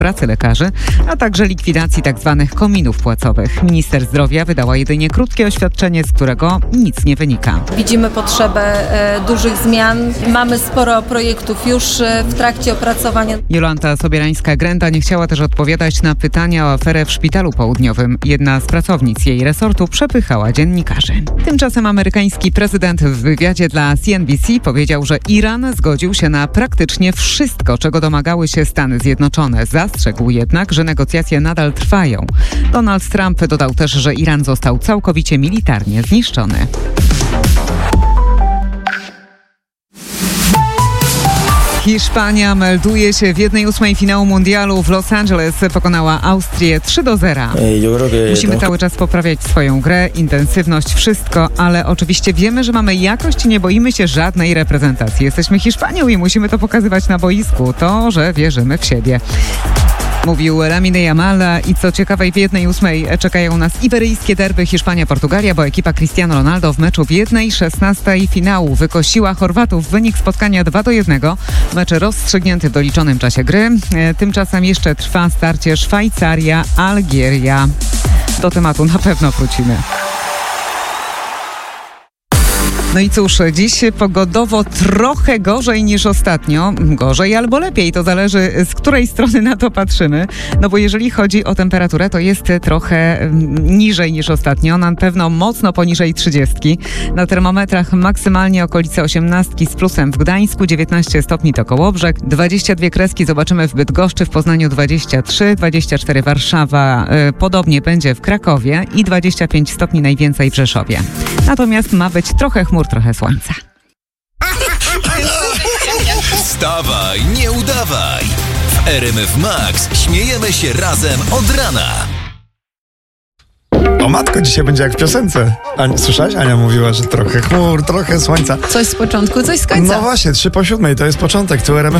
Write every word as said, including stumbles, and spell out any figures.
pracy lekarzy, a także likwidacji tzw. kominów płacowych. Minister zdrowia wydała jedynie krótkie oświadczenie, z którego nic nie wynika. Widzimy potrzebę e, dużych zmian. Mamy sporo projektów już e, w trakcie opracowania. Jolanta Sobierańska-Grenda nie chciała też odpowiadać na pytania o aferę w Szpitalu Południowym. Jedna z pracownic jej resortu przepychała dziennikarzy. Tymczasem amerykański prezydent w wywiadzie dla C N B C powiedział, że Iran zgodził się na praktycznie wszystko, czego domagały się Stany Zjednoczone. Zastrzegł jednak, że negocjacje nadal trwają. Donald Trump dodał też, że Iran został całkowicie militarnie zniszczony. Hiszpania melduje się w jednej ósmej finału mundialu w Los Angeles. Pokonała Austrię trzy do zera. Musimy cały czas poprawiać swoją grę, intensywność, wszystko, ale oczywiście wiemy, że mamy jakość i nie boimy się żadnej reprezentacji. Jesteśmy Hiszpanią i musimy to pokazywać na boisku. To, że wierzymy w siebie. Mówił Lamine Yamal i co ciekawe w jednej ósmej czekają nas iberyjskie derby Hiszpania-Portugalia, bo ekipa Cristiano Ronaldo w meczu w jednej szesnastej finału wykosiła Chorwatów. Wynik spotkania dwa do jednego. Mecz rozstrzygnięty w doliczonym czasie gry. Tymczasem jeszcze trwa starcie Szwajcaria-Algieria. Do tematu na pewno wrócimy. No i cóż, dziś pogodowo trochę gorzej niż ostatnio. Gorzej albo lepiej, to zależy z której strony na to patrzymy. No bo jeżeli chodzi o temperaturę, to jest trochę niżej niż ostatnio. Na pewno mocno poniżej trzydziestki. Na termometrach maksymalnie okolice osiemnastki z plusem w Gdańsku, dziewiętnaście stopni to Kołobrzeg, dwadzieścia dwie kreski zobaczymy w Bydgoszczy, w Poznaniu dwadzieścia trzy, dwadzieścia cztery Warszawa, y, podobnie będzie w Krakowie i dwadzieścia pięć stopni najwięcej w Rzeszowie. Natomiast ma być trochę chmur, trochę słońca. Wstawaj, nie udawaj. W R M F Max śmiejemy się razem od rana. O matko, dzisiaj będzie jak w piosence. Ania, słyszałeś? Ania mówiła, że trochę chmur, trochę słońca. Coś z początku, coś z końca. No właśnie, trzy po siódmej, to jest początek. Tu R M F